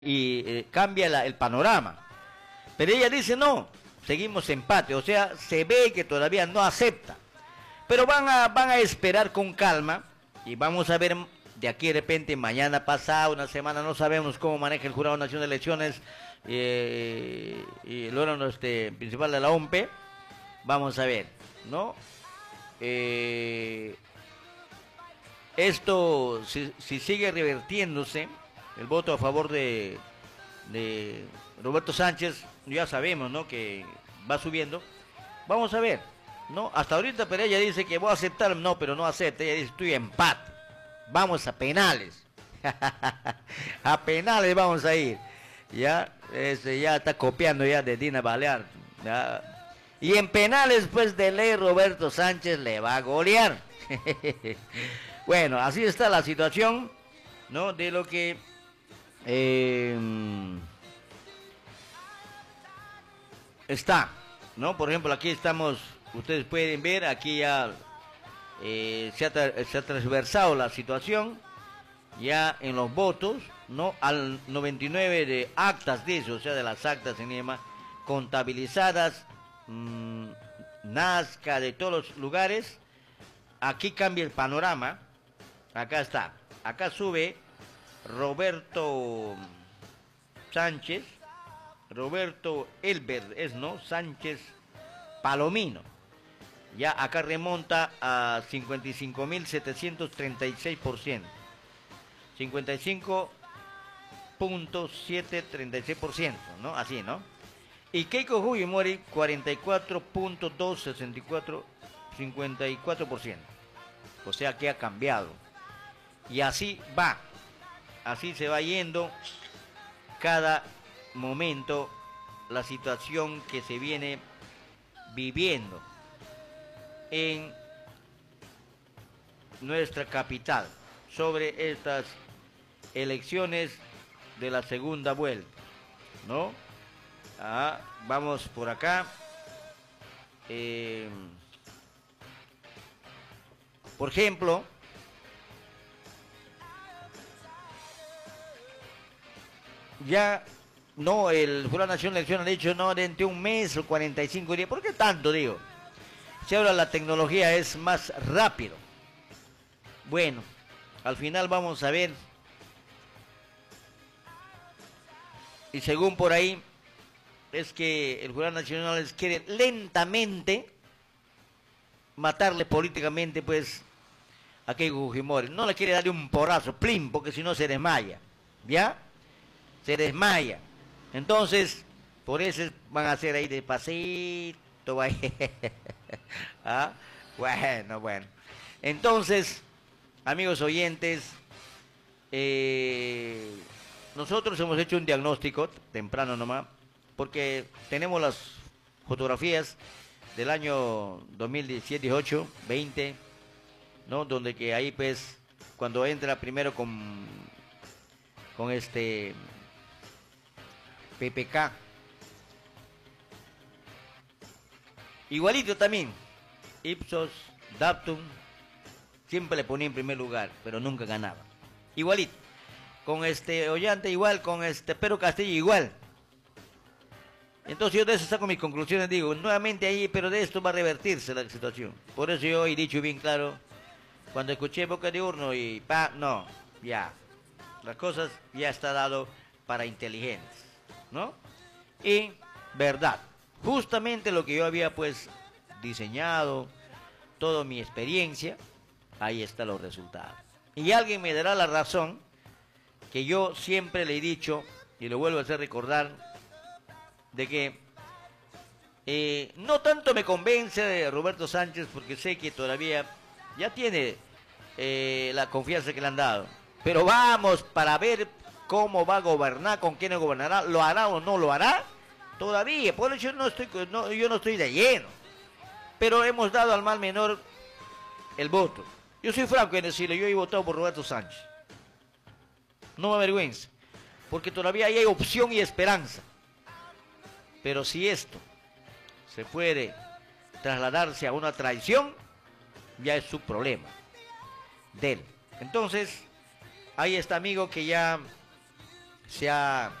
cambia el panorama. Pero ella dice no, seguimos empate, o sea, se ve que todavía no acepta. Pero van a esperar con calma y vamos a ver de aquí de repente, mañana pasado, una semana, no sabemos cómo maneja el Jurado Nacional de Elecciones y el órgano principal de la OMPE. Vamos a ver, ¿no? Esto, si sigue revertiéndose, el voto a favor de Roberto Sánchez, ya sabemos, ¿no?, que va subiendo. Vamos a ver, ¿no? Hasta ahorita Pereira dice que voy a aceptar, no, pero no acepta. Ella dice, estoy empate. Vamos a penales. A penales vamos a ir. Ya, ya está copiando ya de Dina Balear. ¿Ya? Y en penales, pues, de ley Roberto Sánchez le va a golear. Bueno, así está la situación, ¿no?, de lo que está, ¿no? Por ejemplo, aquí estamos, ustedes pueden ver, aquí ya se ha transversado la situación, ya en los votos, ¿no? Al 99 de actas de eso, o sea, de las actas en Lima, contabilizadas, Nazca, de todos los lugares. Aquí cambia el panorama, acá está, acá sube Roberto Sánchez, Roberto Elber, ¿no? Sánchez Palomino. Ya acá remonta a 55.736%. 55.736%, ¿no? Así, ¿no? Y Keiko Fujimori 54.264, 54%. O sea que ha cambiado. Y así va. Así se va yendo cada momento la situación que se viene viviendo en nuestra capital sobre estas elecciones de la segunda vuelta, ¿no? Vamos por acá. Por ejemplo, ya no, el Jurado Nacional de Elecciones ha dicho no, dentro de un mes o 45 días. ¿Por qué tanto, digo? Si ahora la tecnología es más rápido. Bueno, al final vamos a ver. Y según por ahí, es que el Jurado Nacional quiere lentamente matarle políticamente, pues, a Keiko Fujimori. No le quiere darle un porrazo, plim, porque si no se desmaya. ¿Ya? Se desmaya. Entonces, por eso van a hacer ahí despacito. ¿Ah? Bueno. Entonces, amigos oyentes, nosotros hemos hecho un diagnóstico temprano nomás, porque tenemos las fotografías del año 2017, 20, ¿no? Donde que ahí, pues, cuando entra primero con PPK, igualito también, Ipsos, Daptum, siempre le ponía en primer lugar, pero nunca ganaba, igualito, con Ollanta igual, con Pedro Castillo igual. Entonces yo de eso saco mis conclusiones, digo, nuevamente ahí, pero de esto va a revertirse la situación. Por eso yo he dicho bien claro, cuando escuché Boca de Urno y no, ya, las cosas ya está dado para inteligentes, ¿no? Y verdad, justamente lo que yo había, pues, diseñado, toda mi experiencia, ahí están los resultados. Y alguien me dará la razón, que yo siempre le he dicho, y lo vuelvo a hacer recordar, de que no tanto me convence Roberto Sánchez, porque sé que todavía ya tiene la confianza que le han dado, pero vamos para ver cómo va a gobernar, con quién gobernará, lo hará o no lo hará, todavía, por eso yo no estoy de lleno, pero hemos dado al mal menor el voto. Yo soy franco en decirle, yo he votado por Roberto Sánchez, no me avergüenza, porque todavía hay opción y esperanza. Pero si esto se puede trasladarse a una traición, ya es su problema de él. Entonces, ahí está, amigo, que ya se ha